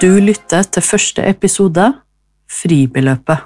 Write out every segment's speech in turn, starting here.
Du lytter til første episode, Fribeløpet.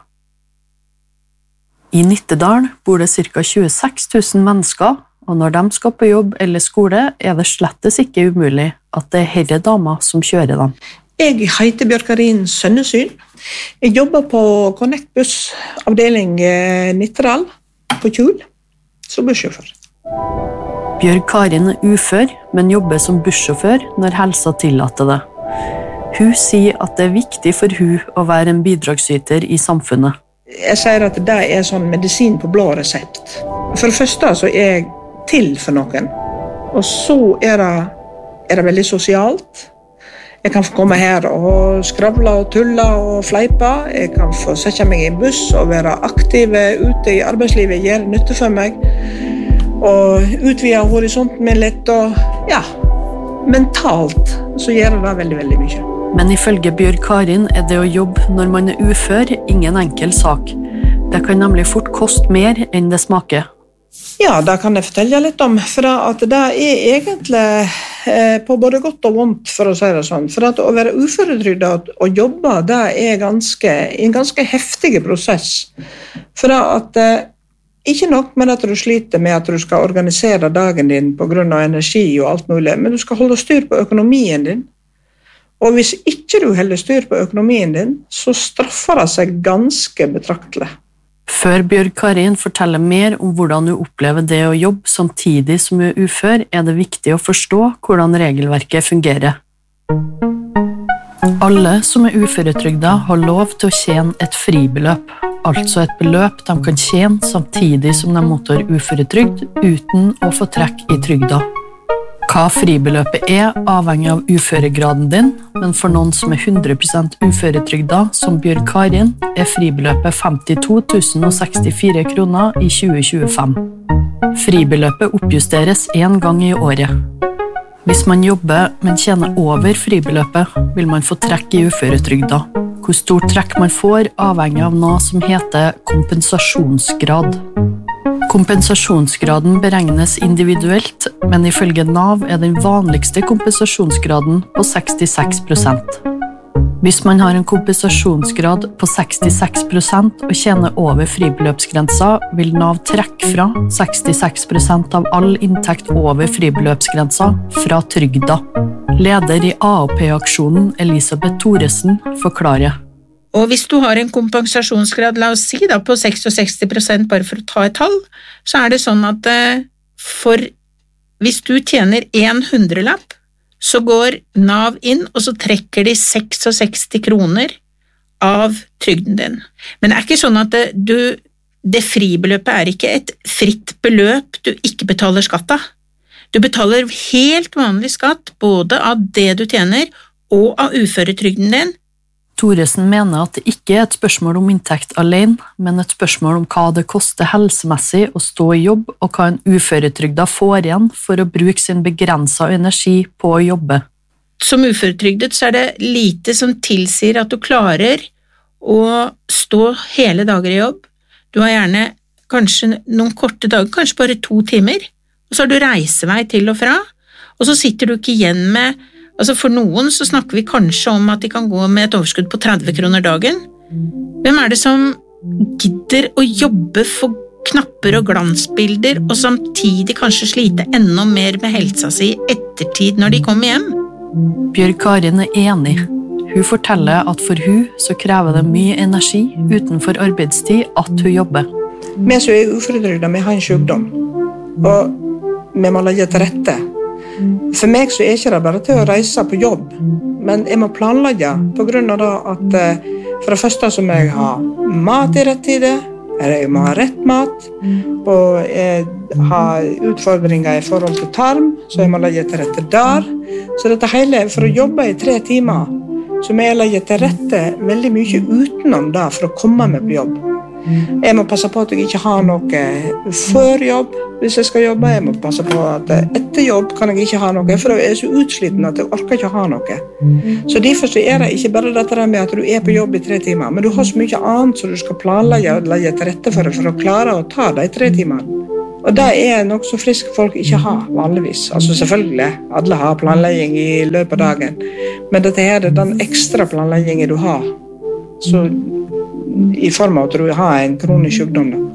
I Nittedal bor det ca. 26 000 mennesker, og når de skal på jobb eller skole, det slettes ikke umulig at det herre damer som kjører dem. Jeg heter Bjørkarin Sønnesyn. Jeg jobber på Connect Buss, avdeling Nittedal, på Kjul, som bussjåfør. Bjørkarin ufør, men jobber som bussjåfør når helsa tillater det. Hun sier at det viktig for hun å være en bidragsyter i samfunnet. Jeg sier at det sånn medisin på blå resept. For det første så jeg til for noen, og så det veldig sosialt. Jeg kan få komme her og skravle og tulle og fleipe. Jeg kan få sette meg i en buss og være aktiv ute i arbeidslivet, gjøre nytte for meg. Og utvide horisonten min litt, og ja, mentalt så gjør det veldig, veldig mye. Men ifølge Bjørkarin det å jobbe når man ufør ingen enkel sak. Det kan nemlig fort koste mer enn det smaker. Ja, det kan jeg fortelle litt om, for at det egentlig på både godt og vondt, for å si det sånn. For at å være uføretrygdet og jobbe, det en ganske heftig prosess. For at ikke nok med at du sliter med at du skal organisere dagen din på grunn av energi og alt mulig, men du skal holde styr på økonomien din. Og hvis ikke du holder styr på økonomien din, så straffer det seg ganske betraktelig. Før Bjørkarin forteller mer om hvordan du opplever det å jobbe samtidig som du ufør, det viktig å forstå hvordan regelverket fungerer. Alle som uføretrygdet har lov til å tjene et fribeløp, altså et beløp de kan tjene samtidig som de mottar uføretrygd uten å få trekk i trygda. Hva fribeløpet avhenger av uføregraden din, men for noen som 100% uføretrygdet, som Bjørkarin, fribeløpet 52 064 kroner i 2025. Fribeløpet oppjusteres en gang i året. Hvis man jobber, men tjener over fribeløpet, vil man få trekk i uføretrygda. Hvor stort trekk man får avhenger av noe som heter kompensasjonsgrad. Kompensasjonsgraden beregnes individuelt, men ifølge NAV den vanligste kompensasjonsgraden på 66%. Hvis man har en kompensasjonsgrad på 66% og tjener over fribeløpsgrensa, vil NAV trekke fra 66% av all inntekt over fribeløpsgrensa fra trygda. Leder i AOP-aksjonen Elisabeth Thoresen forklarer. Og hvis du har en kompensasjonsgrad, la oss si da, på 66%, bare for å ta et tall, så det sånn at hvis du tjener 100-lapp, så går NAV inn, og så trekker de 66 kroner av trygden din. Men det ikke sånn at det fribeløpet ikke et fritt beløp du ikke betaler skatt av. Du betaler helt vanlig skatt, både av det du tjener, og av uføretrygden din. Thoresen mener at det ikke et spørsmål om inntekt alene, men et spørsmål om hva det koster helsemessig å stå i jobb, og hva en uføretrygdet får igjen for å bruke sin begrenset energi på å jobbe. Som uføretrygdet så det lite som tilsier at du klarer å stå hele dager i jobb. Du har gjerne kanskje noen korte dager, kanskje bare 2 timer, og så har du reisevei til og fra, og så sitter du ikke igjen med. Altså for noen så snakker vi kanskje om at de kan gå med et overskudd på 30 kroner dagen. Hvem det som gidder å jobbe for knapper og glansbilder, og samtidig kanskje slite enda mer med helsa si i ettertid når de kommer hjem? Bjørkarin enig. Hun forteller at for hun så krever det mye energi utenfor arbeidstid at hun jobber. Vi som uføretrygdet, vi har en sykdom, og vi må legge til rette. For meg så ikke det bare til å reise på jobb, men jeg må planlegge på grunn av det at for det første så må jeg ha mat i rett tid, jeg må ha rett mat, og jeg har utfordringer i forhold til tarm, så jeg må legge til rette der. Så dette hele, for å jobbe i 3 timer, så må jeg legge til rette veldig mye utenom det for å komme meg på jobb. Jeg må passe på at jeg ikke har noe før jobb hvis jeg skal jobbe. Jeg må passe på at etter jobb kan jeg ikke ha noe, for jeg så utsliten at jeg orker ikke ha noe. Så derfor så det ikke bare dette med at du på jobb i 3 timer, men du har så mye annet som du skal planlegge og legge til rette for å klare å ta de 3 timene. Og det noe så friske folk ikke har vanligvis. Altså selvfølgelig, alle har planlegging i løpet av dagen, men dette her den ekstra planleggingen du har, så i form av at du har en kronisk sykdom. Da.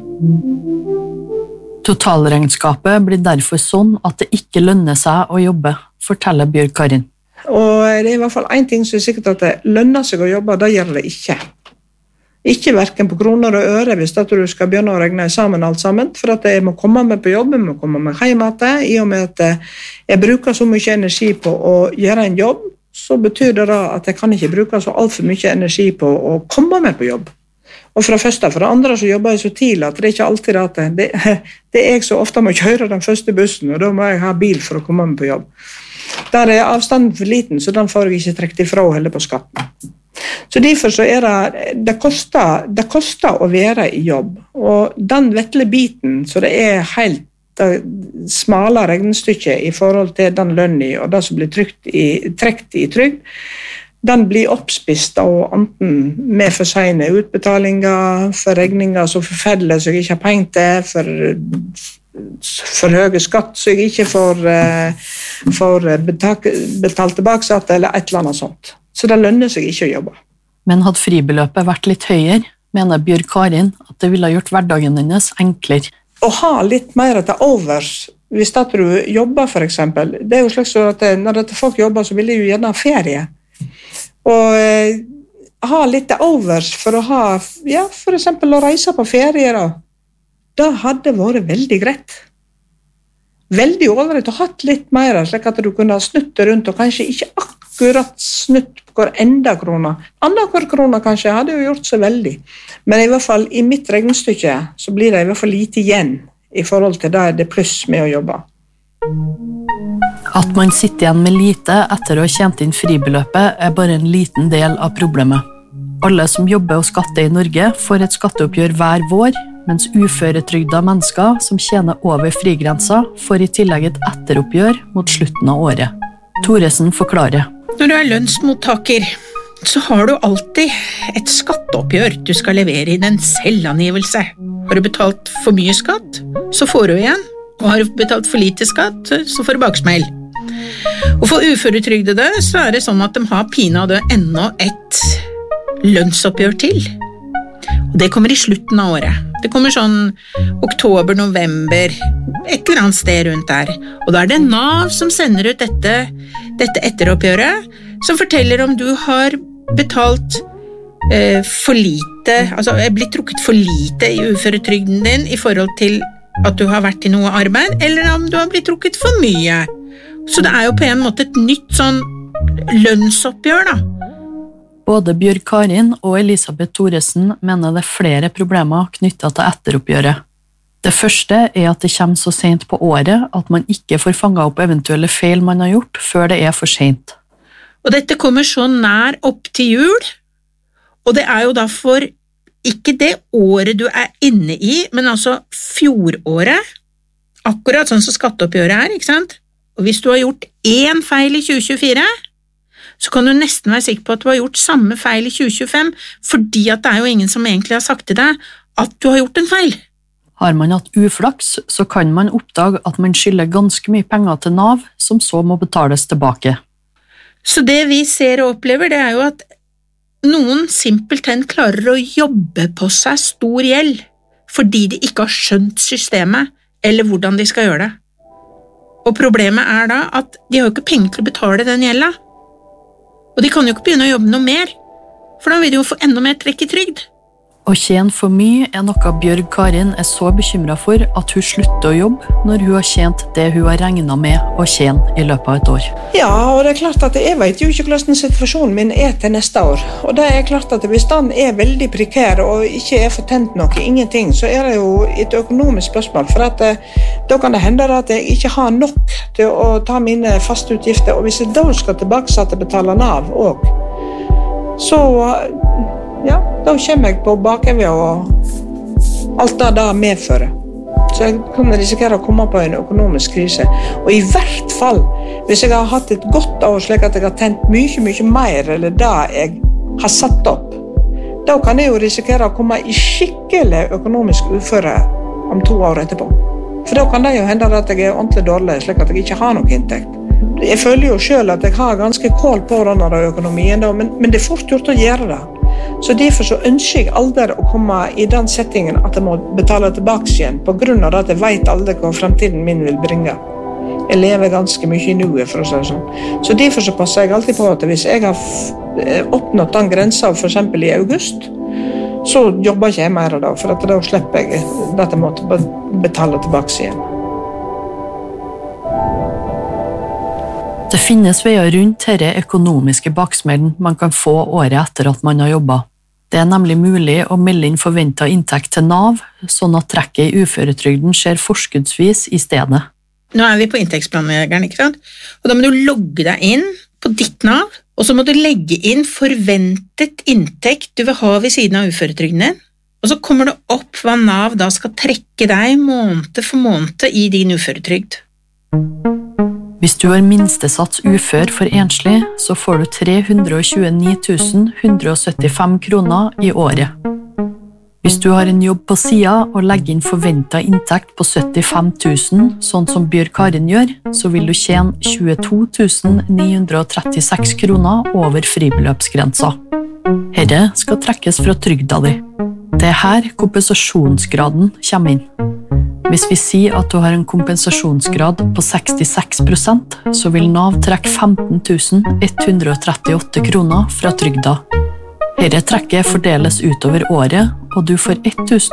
Totalregnskapet blir derfor sånn at det ikke lønner seg å jobbe, forteller Bjørg Karin. Og det I hvert fall en ting som sikkert at det lønner seg å jobbe, det gjør det ikke. Ikke hverken på kroner og øre hvis at du skal begynne å regne sammen alt sammen, for at jeg må komme med på jobb, jeg må komme med hjem til, I og med at jeg bruker så mye energi på å gjøre en jobb, så betyr det da at jeg kan ikke bruke så alt for mye energi på å komme med på jobb. Og for det første, for det andre så jobber jeg så tidlig at det ikke alltid at det jeg så ofte må kjøre den første bussen, og da må jeg ha bil for å komme med på jobb. Der avstanden for liten, så den får jeg ikke trekt ifra heller på skatten. Så derfor så det koster å være I jobb, og den vettle biten, så det helt det smale regnestykket I forhold til den lønnen og det som blir trekt I trygd, den blir oppspist av enten med for sene utbetalinger, for regninger så forfeller så jeg ikke har penger til, for høye skatt så jeg ikke får betalt tilbake eller et eller annet sånt. Så det lønner seg ikke å jobbe. Men hadde fribeløpet vært litt høyere, mener Bjørg Karin at det ville gjort hverdagen hennes enklere. Å ha litt mer til overs, hvis at du jobber for eksempel, det jo slags at når folk jobber så vil de jo gjerne ha ferie. Og ha litt til overs for å ha, ja, for eksempel å reise på ferie da. Det hadde vært veldig greit. Veldig ålreit å ha litt mer, slik at du kunne ha snutt rundt, og kanskje ikke akkurat snutt på hver enda krona. Annenhver krona kanskje hadde jo gjort så veldig. Men I hvert fall I mitt regnestykke så blir det I hvert fall lite igjen I forhold til det pluss med å jobbe. At man sitter igjen med lite etter å ha tjent inn fribeløpet bare en liten del av problemet. Alle som jobber og skatter I Norge får et skatteoppgjør hver vår, mens uføretrygda mennesker som tjener over frigrensa får I tillegg et etteroppgjør mot slutten av året. Thoresen forklarer. Når du lønnsmottaker, så har du alltid et skatteoppgjør du skal levere I en selvangivelse. Har du betalt for mye skatt, så får du igjen. Og har du betalt for lite skatt, så får du baksmell. Og for uføretrygdede så det sånn at de har pinadø ennå et lønnsoppgjør til. Og det kommer I slutten av året. Det kommer sånn oktober, november, et eller annet sted rundt der. Og da det NAV som sender ut dette etteroppgjøret, som forteller om du har betalt for lite, altså blitt trukket for lite I uføretrygden din I forhold til at du har vært I noe arbeid, eller om du har blitt trukket for mye. Så det jo på en måte et nytt sånn lønnsoppgjør da. Både Bjørg Karin og Elisabeth Thoresen mener det flere problemer knyttet til etteroppgjøret. Det første at det kommer så sent på året at man ikke får fanget opp eventuelle feil man har gjort før det for sent. Og dette kommer så nær opp til jul, og det jo da for ikke det året du inne I, men altså fjoråret, akkurat sånn som skatteoppgjøret ikke sant? Og hvis du har gjort én feil I 2024, så kan du nesten være sikker på at du har gjort samme feil I 2025, fordi at det jo ingen som egentlig har sagt til deg at du har gjort en feil. Har man hatt uflaks, så kan man oppdage at man skylder ganske mye penger til NAV, som så må betales tilbake. Så det vi ser og opplever, det jo at noen simpelthen klarer å jobbe på seg stor gjeld, fordi de ikke har skjønt systemet, eller hvordan de skal gjøre det. Og problemet da at de har jo ikke penger til å betale den gjelda. Og de kan jo ikke begynne å jobbe noe mer, for da vil de jo få enda mer trekk I trygd. Å tjene for mye noe Bjørg Karin så bekymret for at hun slutter å jobbe når hun har tjent det hun har regnet med å tjene I løpet av et år. Ja, og det klart at jeg vet jo ikke hvordan situasjonen min til neste år. Og det klart at hvis den veldig prekær og ikke fortent noe, ingenting, så det jo et økonomisk spørsmål. For at da kan det hende at jeg ikke har nok til å ta mine faste utgifter, og hvis jeg da skal tilbake til å betale NAV også, så ja, da kommer jeg på bakover og alt det medfører. Så jeg kan risikere å komme på en økonomisk krise. Og I hvert fall, hvis jeg har hatt et godt år slik at jeg har tent mye mer eller det jeg har satt opp, da kan jeg jo risikere å komme I skikkelig økonomisk uføre om 2 år etterpå. For da kan det jo hende at jeg ordentlig dårlig, slik at jeg ikke har noe inntekt. Jeg føler jo selv at jeg har ganske kål på denne økonomien, da, men det fort gjort å gjøre det. Så derfor så ønsker jeg aldri å komme i den settingen at jeg må betale tilbake igjen, på grunn av at jeg vet aldri hva fremtiden min vil bringe. Jeg lever ganske mye i nuet, for å si det sånn. Så derfor så passer jeg alltid på at hvis jeg har oppnådd den grensen, for eksempel i august, så jobber ikke jeg mer da, for da slipper jeg dette måte å betale tilbake igjen. Det finnes veier rundt denne økonomiske baksmellen man kan få året etter at man har jobbet. Det nemlig mulig å melde inn forventet inntekt til NAV, sånn at trekket i uføretrygden skjer forskuddsvis i stedet. Nå vi på inntektsplanleggeren, ikke sant? Og da må du logge deg inn på ditt NAV, og så må du legge inn forventet inntekt du vil ha ved siden av uføretrygden din, og så kommer det opp hva NAV da skal trekke deg måned for måned i din uføretrygd. Hvis du har minstesats ufør for enslig, så får du 329 175 kroner i året. Hvis du har en jobb på siden og legger inn forventet inntekt på 75 000, sånn som Bjørg Karin gjør, så vil du tjene 22 936 kroner over fribeløpsgrensa. Dette skal trekkes fra trygda di. Det her kompensasjonsgraden kommer inn. Hvis vi sier at du har en kompensasjonsgrad på 66%, så vil NAV trekke 15 138 kroner fra trygda. Dette trekket fordeles utover året, og du får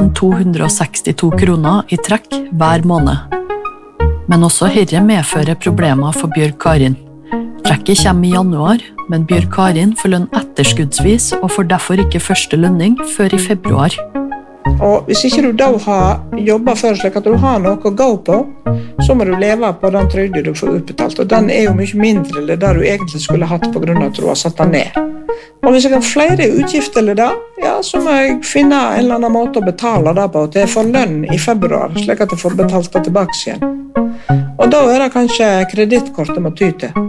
1262 kroner i trekk hver måned. Men også dette medfører problemer for Bjørg Karin. Trekket kommer i januar, men Bjørg Karin får lønn etterskuddsvis og får derfor ikke første lønning før i februar. Og hvis ikke du da har jobbet før slik at du har noe å gå på, så må du leve på den trygden du får utbetalt, og den jo mye mindre enn det du egentlig skulle hatt på grunn av at du har satt den ned. Og hvis jeg har flere utgifter eller det, ja, så må jeg finne en eller annen måte å betale det på til jeg får lønn i februar, slik at jeg får betalt det tilbake igjen. Og da det kanskje kredittkortet må ty til.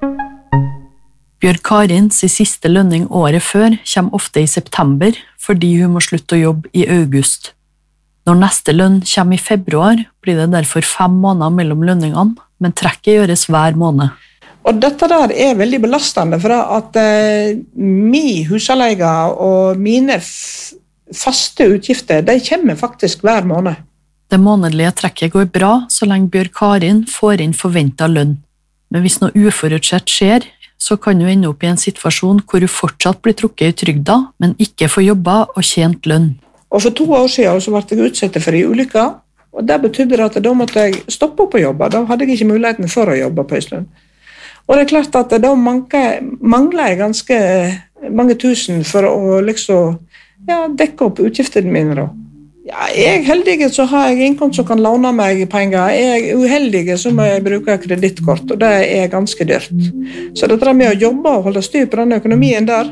Bjørg Karins siste lønning året før kommer ofte i september, fordi hun må slutte å jobbe i august. Når neste lønn kommer i februar, blir det derfor 5 måneder mellom lønningene, men trekket gjøres hver måned. Og dette der veldig belastende, for at min husleie og mine faste utgifter, de kommer faktisk hver måned. Det månedlige trekket går bra så lenge Bjørg Karin får inn forventet lønn. Men hvis noe uforutsett skjer, så kan du ende opp i en situasjon hvor du fortsatt blir trukket i trygda, men ikke får jobba og tjent lønn. Og for 2 år siden så ble jeg utsatt for en ulykke, og det betydde at da måtte jeg stoppe opp å jobbe. Da hadde jeg ikke muligheten for å jobbe på en stund. Og det klart at da mangler jeg ganske mange tusen for å liksom, dekke opp utgiftene mine da. Ja, jeg heldig så har jeg inkomst som kan låne meg penger. Jeg uheldig så må jeg bruke kredittkort, og det ganske dyrt. Så det med å jobbe og holde styr på den økonomien der,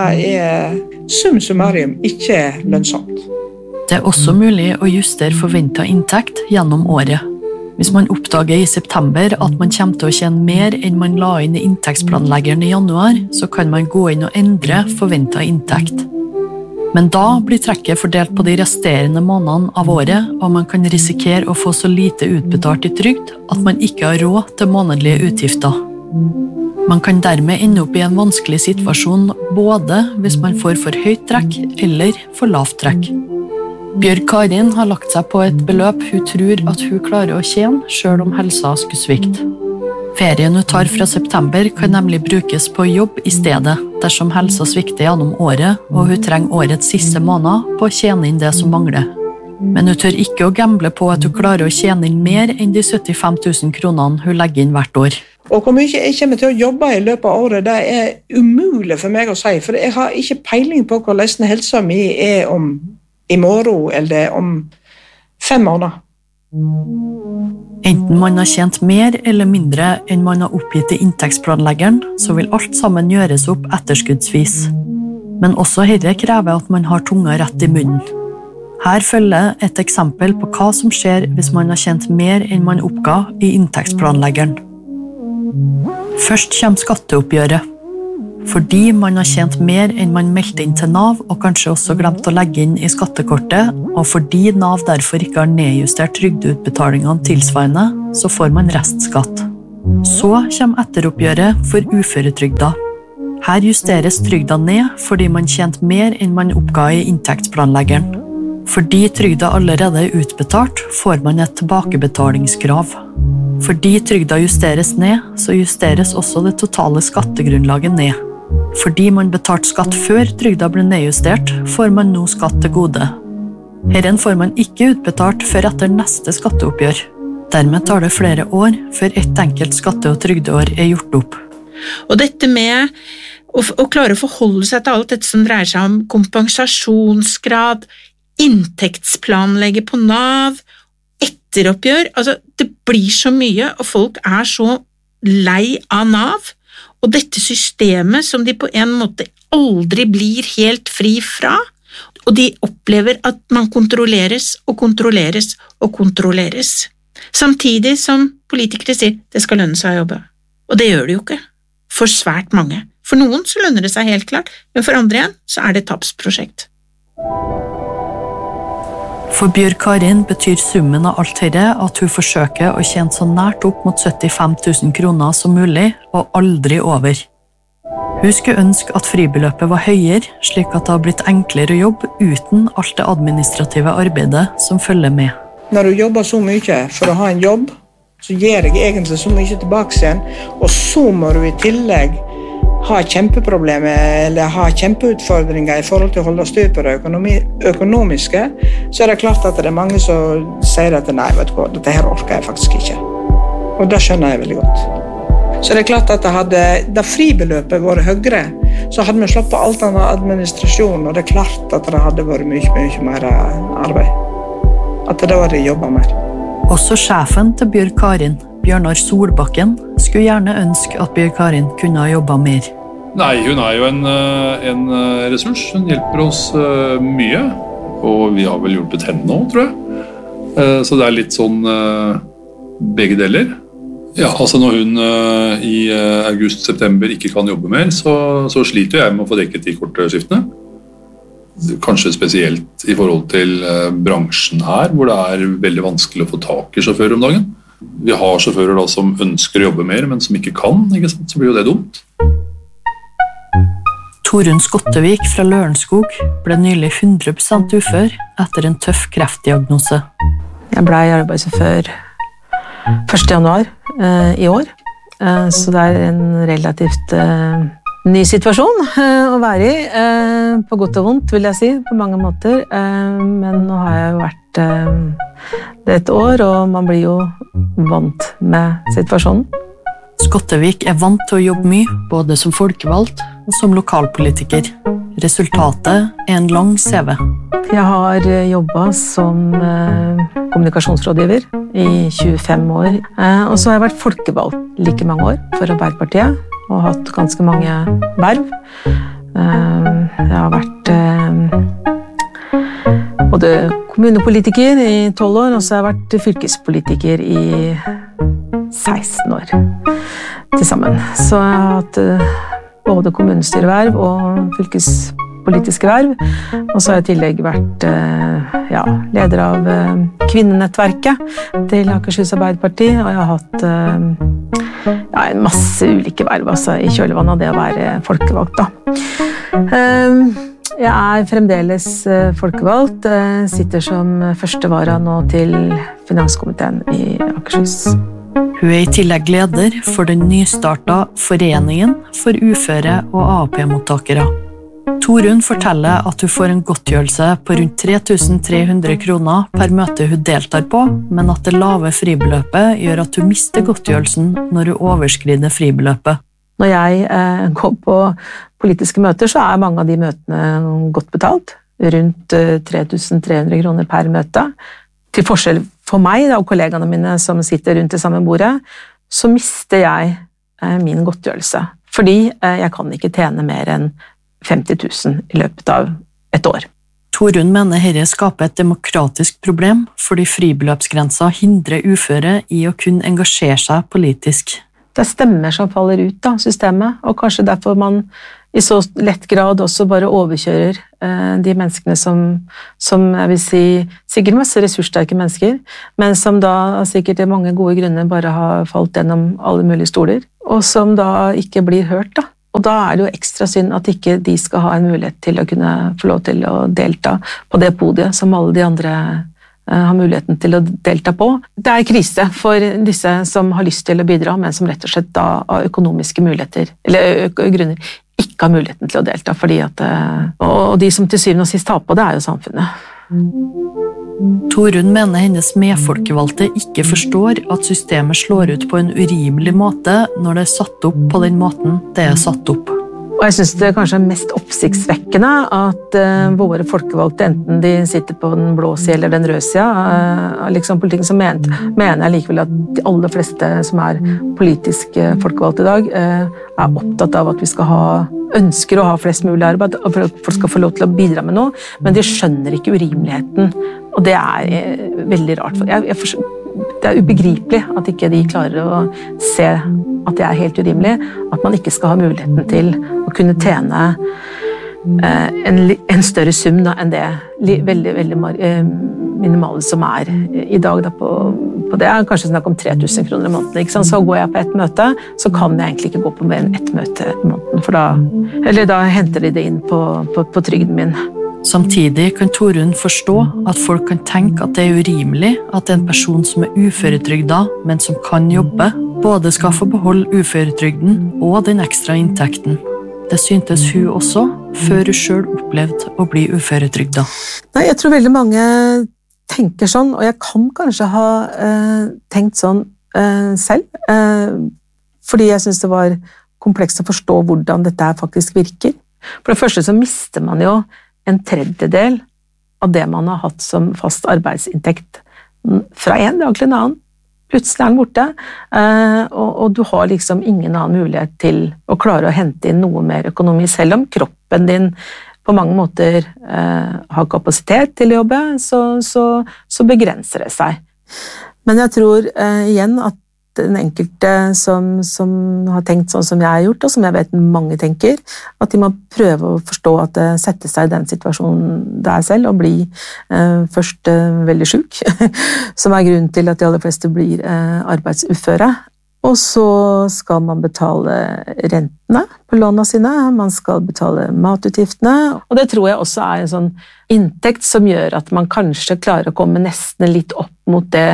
det sum summarum ikke lønnsomt. Det også mulig å justere forventet inntekt gjennom året. Hvis man oppdager i september at man kommer til å tjene mer enn man la inn i inntektsplanleggeren i januar, så kan man gå inn og endre forventet inntekt. Men da blir trekket fordelt på de resterende månedene av året, og man kan risikere å få så lite utbetalt i trygd at man ikke har råd til månedlige utgifter. Man kan dermed ende opp i en vanskelig situasjon både hvis man får for høyt trekk eller for lavt trekk. Bjørg Karin har lagt seg på et beløp hun tror at hun klarer å tjene selv om helsa skulle svikte. Ferien hun tar fra september kan nemlig brukes på jobb i stedet, dersom helsa svikter gjennom året, og hun trenger årets siste måned på å tjene inn det som mangler. Men hun tør ikke å gamble på at hun klarer å tjene inn mer enn de 75 000 kronene hun legger inn hvert år. Og hvor mye jeg kommer til å jobbe i løpet av året, det umulig for meg å si, for jeg har ikke peiling på hvordan helsa mi om i morgen eller om 5 måneder. Enten man har tjent mer eller mindre enn man har oppgitt i inntektsplanleggeren, så vil alt sammen gjøres opp etterskuddsvis. Men også dette krever at man har tunga rett i munnen. Her følger et eksempel på hva som skjer hvis man har tjent mer enn man oppga i inntektsplanleggeren. Først kommer skatteoppgjøret. Fordi man har tjent mer enn man meldte inn til NAV, og kanskje også glemt å legge inn i skattekortet, og fordi NAV derfor ikke har nedjustert trygdeutbetalingene tilsvarende, så får man restskatt. Så kommer etteroppgjøret for uføretrygda. Her justeres trygda ned fordi man tjente mer enn man oppga i inntektsplanleggeren. Fordi trygda allerede er utbetalt, får man et tilbakebetalingskrav. Fordi trygda justeres ned, så justeres også det totale skattegrunnlaget ned. Fordi man betalte skatt før trygda ble nedjustert, får man nå skatt til gode. Herren får man ikke utbetalt før etter neste skatteoppgjør. Dermed tar det flere år før ett enkelt skatte- og trygdeår er gjort opp. Og dette med å klare å forholde seg til alt dette som dreier seg om kompensasjonsgrad, inntektsplanlegge på NAV, etteroppgjør, altså det blir så mye, og folk er så lei av NAV, og dette systemet som de på en måte aldri blir helt fri fra, og de opplever at man kontrolleres og kontrolleres og kontrolleres. Samtidig som politikere sier det skal lønne seg å jobbe, og det gjør det jo ikke. For svært mange. For noen så lønner det seg helt klart, men for andre igjen så er det et tapsprosjekt. For Bjørg Karin betyr summen av alt dette at hun forsøker å tjene så nært opp mot 75 000 kroner som mulig, og aldri over. Hun skulle ønske at fribeløpet var høyere, slik at det har blitt enklere å jobbe uten alt det administrative arbeidet som følger med. Når du jobber så mye for å ha en jobb, så gir jeg egentlig så mye tilbake igjen, og så må du i tillegg ha kjempeproblemer eller ha kjempeutfordringer i forhold til å holde styr på det økonomiske, så er det klart at det er mange som sier at nei, vet du hva, dette her orker jeg faktisk ikke. Og det skjønner jeg veldig godt. Så det er klart at da fribeløpet vært høyere, så hadde vi slappet alt annet administrasjon, og det er klart at det hadde vært mye mer arbeid. At det var det jobbet mer. Også sjefen til Bjørg Karin, Bjørnar Solbakken, skulle gjerne ønske at Bjørg Karin kunne ha jobbet mer. Nei, hun er jo en ressurs. Hun hjelper oss mye, og vi har vel hjulpet henne nå, tror jeg. Så det er litt sånn begge deler. Ja, altså når hun i august-september ikke kan jobbe mer, så sliter jeg med å få dekket de korte skiftene. Kanskje spesielt i forhold til bransjen her, hvor det er veldig vanskelig å få tak i sjåfører om dagen. Vi har sjåfører da som ønsker å jobbe mer, men som ikke kan, ikke sant? Så blir jo det dumt. Torunn Skottevik fra Lørenskog ble nylig 100% ufør etter en tøff kreftdiagnose. Jeg ble arbeidsufør 1. januar i år, så det er en relativt ny situasjon å være i, på godt og vondt vil jeg si, på mange måter, men nå har jeg jo vært det et år, og man blir jo vant med situasjonen. Skottevik er vant til å jobbe mye, både som folkevalgt og som lokalpolitiker. Resultatet er en lang CV. Jeg har jobbet som kommunikasjonsrådgiver i 25 år, og så har jeg vært folkevalgt like mange år for Arbeiderpartiet, og hatt ganske mange verv. Jeg har vært både kommunepolitiker i 12 år, og så har jeg vært fylkespolitiker i 16 år til sammen. Så jeg har hatt både kommunestyreverv og fylkespolitiske verv, og så har jeg i tillegg vært leder av kvinnenettverket til Akershus Arbeiderparti, og jeg har hatt en masse ulike verv i kjølvannet av det å være folkevalgt. Jeg er fremdeles folkevalgt, sitter som første vara nå til finanskomiteen i Akershus. Hun er i tillegg leder for den nystarta Foreningen for uføre og AAP-mottakere. Torunn forteller at hun får en godtgjørelse på rundt 3.300 kroner per møte hun deltar på, men at det lave fribeløpet gjør at hun mister godtgjørelsen når hun overskrider fribeløpet. Når jeg går på politiske møter, så er mange av de møtene godt betalt, rundt 3.300 kroner per møte. Til forskjell for meg og kollegaene mine som sitter rundt det samme bordet, så mister jeg min godtgjørelse, fordi jeg kan ikke tjene mer enn 50 000 i løpet av et år. Torunn mener dette skaper et demokratisk problem, fordi fribeløpsgrensa hindrer uføre i å kunne engasjere seg politisk. det stemmer som faller ut av systemet, og kanskje derfor man i så lett grad også bare overkjører de menneskene som jeg vil si, sikkert masse ressurssterke mennesker, men som da sikkert i mange gode grunner bare har falt gjennom alle mulige stoler, og som da ikke blir hørt da. Og da det jo ekstra synd at ikke de skal ha en mulighet til å kunne få lov til å delta på det podiet som alle de andre har muligheten til å delta på. Det krise for disse som har lyst til å bidra, men som rett og slett da av økonomiske muligheter, eller grunner, ikke har muligheten til å delta, fordi at, og de som til syvende og sist tar på det jo samfunnet. Torunn mener hennes medfolkevalgte ikke forstår at systemet slår ut på en urimelig måte når det satt opp på den måten det satt opp. Og jeg synes det kanskje mest oppsiktsvekkende at våre folkevalgte, enten de sitter på den blå siden eller den røde siden, liksom politikken, så mener jeg likevel at de aller fleste som politisk folkevalgte i dag, opptatt av at vi ønsker å ha flest mulig arbeid, for at folk skal få lov til å bidra med noe, men de skjønner ikke urimeligheten, og det veldig rart. Det ubegripelig at ikke de klarer å se at det helt urimelig, at man ikke skal ha muligheten til å kunne tjene en større sum da, enn det veldig, veldig minimale som i dag da, på det kanskje snakk om 3000 kroner i måneden, ikke sant? Så går jeg på ett møte, så kan jeg egentlig ikke gå på mer enn ett møte i måneden, for da henter de det inn på trygden min. Samtidig kan Torunn forstå at folk kan tenke at det urimelig at en person som uføretrygda, men som kan jobbe, både skal få beholde uføretrygden og den ekstra inntekten. Det syntes hun også, før hun selv opplevde å bli uføretrygda. Nei, jeg tror veldig mange tenker sånn, og jeg kan kanskje ha tenkt sånn selv, fordi jeg synes det var komplekst å forstå hvordan dette faktisk virker. For det første så mister man jo en tredjedel av det man har hatt som fast arbeidsinntekt fra en dag til en annen. Plutselig den borte, og du har liksom ingen annen mulighet til å klare å hente inn noe mer økonomi, selv om kroppen din på mange måter har kapasitet til å jobbe, så begrenser det seg. Men jeg tror igjen at den enkelte som har tenkt sånn som jeg har gjort, og som jeg vet mange tenker, at de må prøve å forstå at det setter seg i den situasjonen det selv, og bli først veldig syk, som grunnen til at de aller fleste blir arbeidsuføre. Og så skal man betale rentene på lånene sine, man skal betale matutgiftene, og det tror jeg også en sånn inntekt som gjør at man kanskje klarer å komme nesten litt opp mot det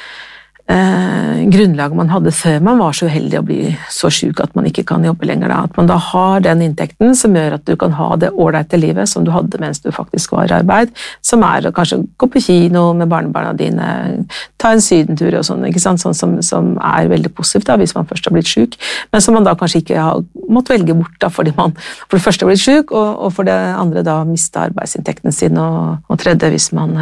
grunnlaget man hadde før man var så uheldig å bli så syk at man ikke kan jobbe lenger da. At man da har den inntekten som gjør at du kan ha det ålreite livet som du hadde mens du faktisk var i arbeid, som å kanskje gå på kino med barnebarna dine, ta en sydentur og sånn, ikke sant? Sånn som veldig positivt da, hvis man først har blitt syk, men som man da kanskje ikke har måttet velge bort da, fordi man for det første har blitt syk, og for det andre da mistet arbeidsinntekten sin, og tredje hvis man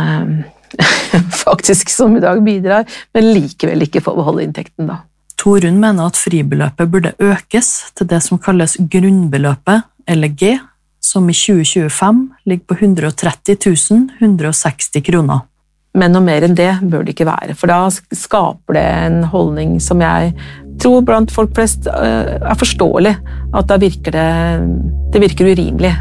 faktisk som i dag bidrar, men likevel ikke får beholde inntekten da. Torunn mener at fribeløpet burde økes til det som kalles grunnbeløpet, eller G, som i 2025 ligger på 130 160 kroner. Men noe mer enn det bør det ikke være, for da skaper det en holdning som jeg tror blant folk flest forståelig, at da virker det virker urimelig.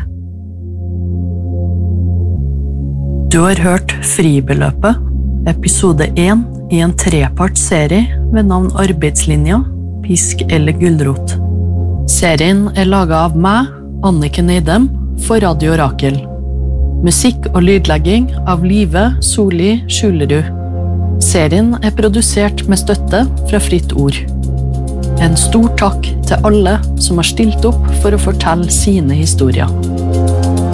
Du har hørt Fribeløpet, episode 1 i en trepartsserie ved navn Arbeidslinja, Pisk eller Gulrot. Serien laget av meg, Anniken Eidem, for Radio Rakel. Musikk og lydlegging av Live Soli Skjulerud. Serien produsert med støtte fra Fritt Ord. En stor takk til alle som har stilt opp for å fortelle sine historier.